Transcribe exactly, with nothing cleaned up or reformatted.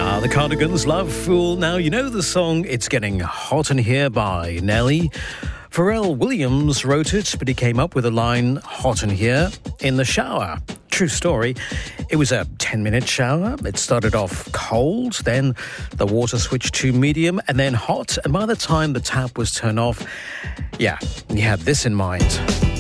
Ah, the Cardigans, Love Fool. Now, you know the song It's Getting Hot in Here by Nelly? Pharrell Williams wrote it, but he came up with a line, hot in here, in the shower. True story. It was a ten-minute shower. It started off cold, then the water switched to medium, and then hot. And by the time the tap was turned off, yeah, he had this in mind.